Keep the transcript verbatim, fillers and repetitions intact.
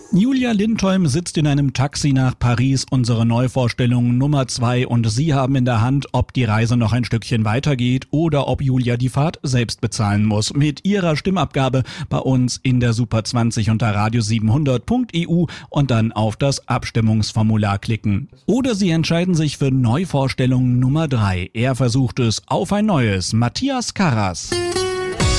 Julia Lindholm sitzt in einem Taxi nach Paris, unsere Neuvorstellung Nummer zwei, und Sie haben in der Hand, ob die Reise noch ein Stückchen weitergeht oder ob Julia die Fahrt selbst bezahlen muss. Mit Ihrer Stimmabgabe bei uns in der Super zwanzig unter radio siebenhundert punkt e u und dann auf das Abstimmungsformular klicken. Oder Sie entscheiden sich für Neuvorstellung Nummer drei. Er versucht es auf ein neues. Matthias Karras.